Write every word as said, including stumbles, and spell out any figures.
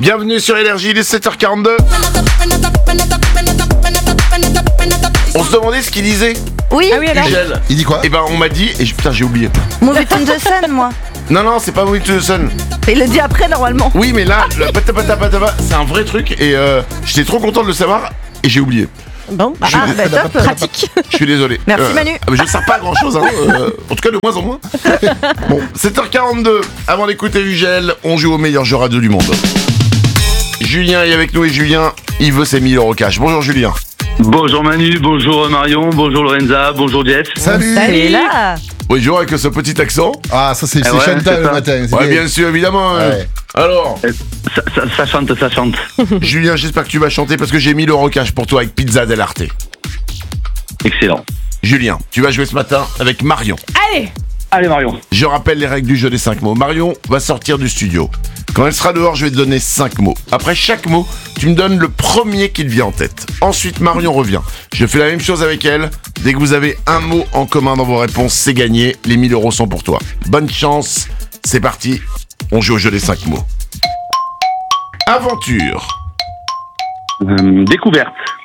Bienvenue sur Énergie, il est sept heures quarante-deux. On se demandait ce qu'il disait. Oui, ah oui alors. Hugel. Il dit quoi? Eh ben on m'a dit, et je, putain j'ai oublié. Move it on the sun, moi. Non non, c'est pas Move it to the sun. Il le dit après normalement. Oui mais là, le patapata patapa, c'est un vrai truc et euh, j'étais trop content de le savoir et j'ai oublié. Bon, bah, Je- ah, bah, top, pratique. Je suis désolé. Merci, Manu. ah, mais je ne sers pas à grand chose, hein, euh, en tout cas de moins en moins. Bon, sept heures quarante-deux, avant d'écouter Hugel, on joue au meilleur jeu radio du monde. Julien est avec nous et Julien, il veut ses mille euros cash. Bonjour Julien. Bonjour Manu, bonjour Marion, bonjour Lorenza, bonjour Jeff. Salut. Salut là. Bonjour avec ce petit accent. Ah, ça c'est Eh c'est ouais, Chantal c'est le ça. matin. c'est Ouais, bien. bien sûr, évidemment. hein. Ouais. Alors, Ça, ça- ça chante, ça chante. Julien, j'espère que tu vas chanter parce que j'ai mille euros cash pour toi avec Pizza Del Arte. Excellent. Julien, tu vas jouer ce matin avec Marion. Allez. Allez Marion. Je rappelle les règles du jeu des cinq mots. Marion va sortir du studio. Quand elle sera dehors, je vais te donner cinq mots. Après chaque mot, tu me donnes le premier qui te vient en tête. Ensuite, Marion revient. Je fais la même chose avec elle. Dès que vous avez un mot en commun dans vos réponses, c'est gagné. Les mille euros sont pour toi. Bonne chance. C'est parti. On joue au jeu des cinq mots. Aventure. Euh, découverte.